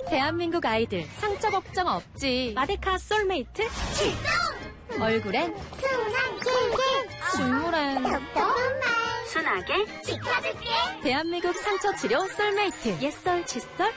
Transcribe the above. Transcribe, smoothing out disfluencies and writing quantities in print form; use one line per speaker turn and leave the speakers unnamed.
대한민국 아이들 상처 걱정 없지. 마데카 솔메이트
출동!
얼굴엔
순한 길게
식물엔
똑똑한 말
순하게
지켜줄게.
대한민국 상처 치료 솔메이트 옛설 칫솔